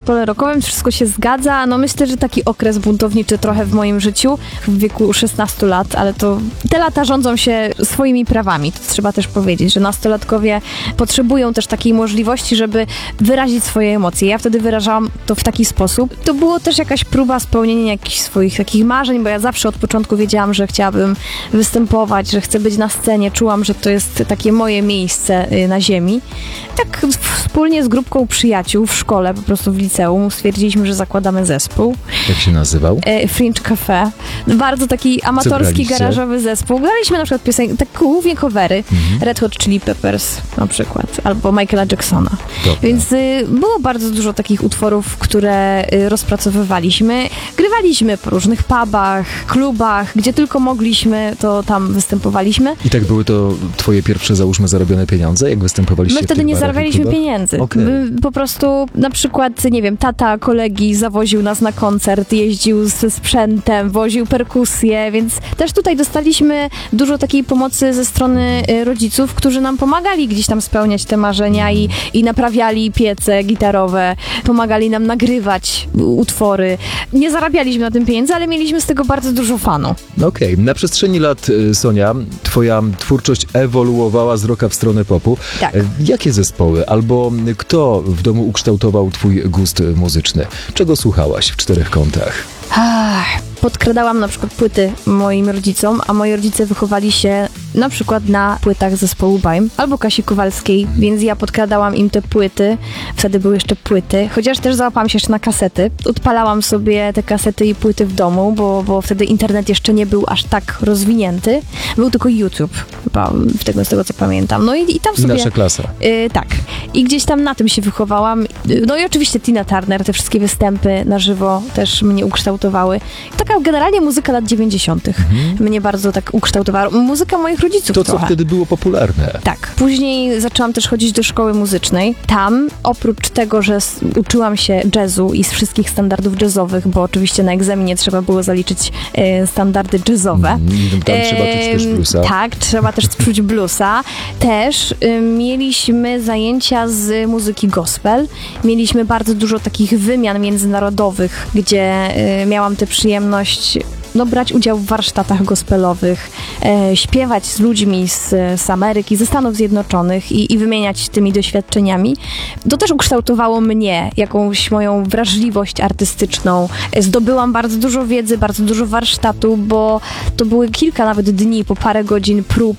zespole rockowym, wszystko się zgadza. No myślę, że taki okres buntowniczy trochę w moim życiu, w wieku 16 lat, ale to te lata rządzą się swoimi prawami. To trzeba też powiedzieć, że nastolatkowie potrzebują też takiej możliwości, żeby wyrazić swoje emocje. Ja wtedy wyrażałam to w taki sposób. To było też jakaś próba spełnienia jakichś swoich takich marzeń, bo ja zawsze od początku wiedziałam, że chciałabym występować, że chcę być na scenie. Czułam, że to jest takie moje miejsce na ziemi. Tak wspólnie z grupką przyjaciół w szkole, po prostu w liceum, stwierdziliśmy, że zakładamy zespół. Jak się nazywał? Fringe Cafe. Bardzo taki amatorski, garażowy zespół. Graliśmy na przykład piosenki, tak głównie covery. Red Hot Chili Peppers na przykład, albo Michaela Jacksona. Dobra. Więc było bardzo dużo takich utworów, które rozpracowywaliśmy. Grywaliśmy po różnych pubach, klubach, gdzie tylko mogliśmy, to tam występowaliśmy. I tak były to twoje pierwsze, załóżmy, zarobione pieniądze, jak występowaliście My wtedy nie zarabialiśmy pieniędzy. Okay. My po prostu, na przykład, nie wiem, tata kolegi zawoził nas na koncert, jeździł ze sprzętem, woził perkusję, więc też tutaj dostaliśmy dużo takiej pomocy ze strony rodziców, którzy nam pomagali gdzieś tam spełniać te marzenia i naprawiali piece gitarowe, pomagali nam nagrywać utwory. Nie zarabialiśmy na tym pieniędzy, ale mieliśmy z tego bardzo dużo fanu. Okej. Na przestrzeni lat, Sonia, twoja twórczość ewoluowała z rocka w stronę popu. Tak. Jakie zespoły albo kto w domu ukształtował twój gust muzyczny? Czego słuchałaś w czterech kątach? Podkradałam na przykład płyty moim rodzicom, a moi rodzice wychowali się na przykład na płytach zespołu Baim albo Kasi Kowalskiej, więc ja podkradałam im te płyty. Wtedy były jeszcze płyty, chociaż też załapałam się jeszcze na kasety. Odpalałam sobie te kasety i płyty w domu, bo wtedy internet jeszcze nie był aż tak rozwinięty. Był tylko YouTube, chyba z tego co pamiętam. No i tam sobie... Nasza klasa. Tak. I gdzieś tam na tym się wychowałam. No i oczywiście Tina Turner, te wszystkie występy na żywo też mnie ukształtowały. Taka generalnie muzyka lat 90. mnie bardzo tak ukształtowała. Muzyka moich rodziców To, trochę. co wtedy było popularne. Tak. Później zaczęłam też chodzić do szkoły muzycznej. Tam, oprócz tego, że uczyłam się jazzu i z wszystkich standardów jazzowych, bo oczywiście na egzaminie trzeba było zaliczyć standardy jazzowe. Tam trzeba czuć też bluesa. Tak, trzeba też czuć bluesa. Też mieliśmy zajęcia z muzyki gospel. Mieliśmy bardzo dużo takich wymian międzynarodowych, gdzie miałam tę przyjemność brać udział w warsztatach gospelowych, śpiewać z ludźmi z Ameryki, ze Stanów Zjednoczonych i wymieniać tymi doświadczeniami. To też ukształtowało mnie, jakąś moją wrażliwość artystyczną. Zdobyłam bardzo dużo wiedzy, bardzo dużo warsztatu, bo to były kilka nawet dni, po parę godzin prób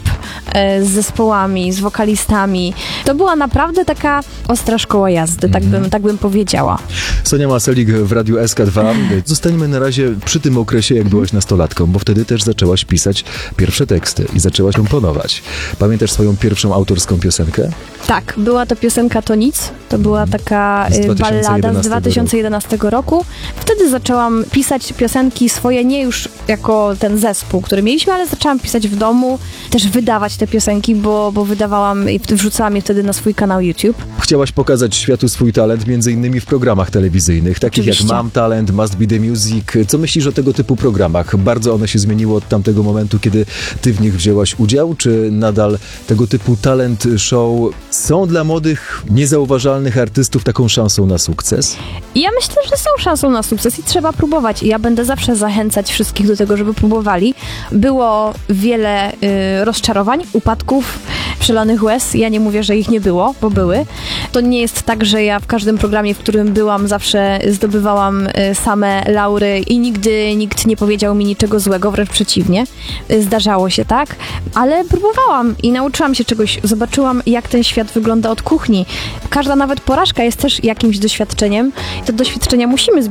z zespołami, z wokalistami. To była naprawdę taka ostra szkoła jazdy, tak bym powiedziała. Sonia Maselik w Radiu SK2. Zostańmy na razie przy tym okresie, jak byłaś nastolatką, bo wtedy też zaczęłaś pisać pierwsze teksty i zaczęłaś komponować. Pamiętasz swoją pierwszą autorską piosenkę? Tak, była to piosenka To Nic. To była taka ballada z 2011 roku. Wtedy zaczęłam pisać piosenki swoje, nie już jako ten zespół, który mieliśmy, ale zaczęłam pisać w domu, też wydawać te piosenki, bo wydawałam i wrzucałam je wtedy na swój kanał YouTube. Chciałaś pokazać światu swój talent, między innymi w programach telewizyjnych, takich Oczywiście. jak Mam Talent, Must Be The Music. Co myślisz o tego typu programach? Bardzo one się zmieniły od tamtego momentu, kiedy ty w nich wzięłaś udział? Czy nadal tego typu talent show są dla młodych, niezauważalnych artystów taką szansą na sukces? Ja myślę, że są szansą na sukces i trzeba próbować. I ja będę zawsze zachęcać wszystkich do tego, żeby próbowali. Było wiele rozczarowań, upadków, przelanych łez. Ja nie mówię, że ich nie było, bo były. To nie jest tak, że ja w każdym programie, w którym byłam, zawsze zdobywałam same laury i nigdy nikt nie powiedział mi niczego złego, wręcz przeciwnie. Zdarzało się tak, ale próbowałam i nauczyłam się czegoś. Zobaczyłam, jak ten świat wygląda od kuchni. Każda nawet porażka jest też jakimś doświadczeniem. Te doświadczenia musimy